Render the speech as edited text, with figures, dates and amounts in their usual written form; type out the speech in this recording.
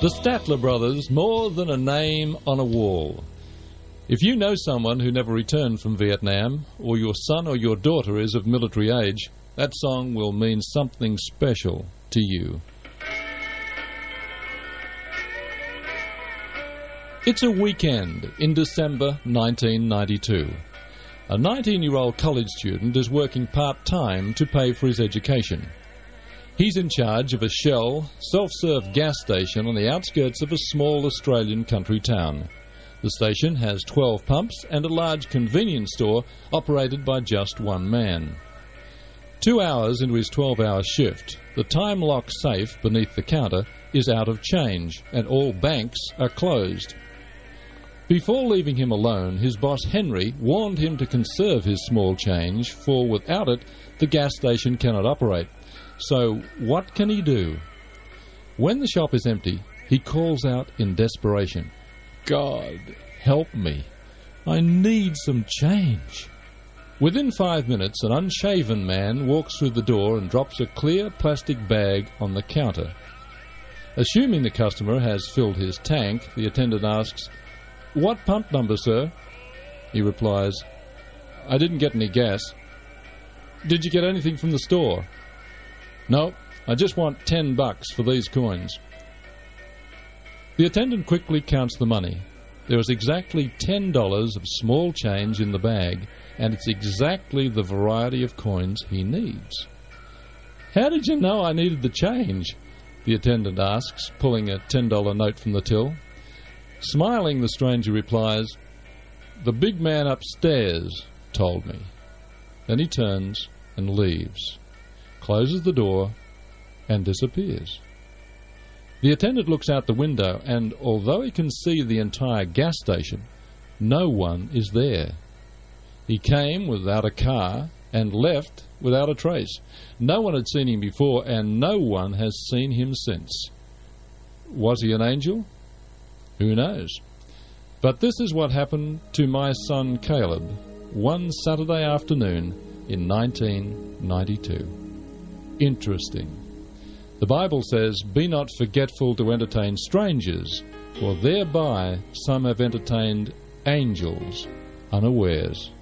The Statler brothers, more than a name on a wall. If you know someone who never returned from Vietnam, or your son or your daughter is of military age, that song will mean something special to you. It's a weekend in December 1992. A 19-year-old college student is working part-time to pay for his education. He's in charge of a Shell self-serve gas station on the outskirts of a small Australian country town. The station has 12 pumps and a large convenience store operated by just one man. 2 hours into his 12-hour shift, the time lock safe beneath the counter is out of change and all banks are closed. Before leaving him alone, his boss Henry warned him to conserve his small change, for without it, the gas station cannot operate. So what can he do? When the shop is empty, he calls out in desperation, "God, help me. I need some change." Within 5 minutes, an unshaven man walks through the door and drops a clear plastic bag on the counter. Assuming the customer has filled his tank, the attendant asks, "What pump number, sir?" He replies, "I didn't get any gas." "Did you get anything from the store?" "No, I just want $10 for these coins." The attendant quickly counts the money. There is exactly $10 of small change in the bag, and it's exactly the variety of coins he needs. "How did you know I needed the change?" the attendant asks, pulling a $10 note from the till. Smiling, the stranger replies, "The big man upstairs told me." Then he turns and leaves, closes the door, and disappears. The attendant looks out the window, and although he can see the entire gas station, no one is there. He came without a car and left without a trace. No one had seen him before, and no one has seen him since. Was he an angel? Who knows? But this is what happened to my son Caleb one Saturday afternoon in 1992. Interesting. The Bible says, "Be not forgetful to entertain strangers, for thereby some have entertained angels unawares."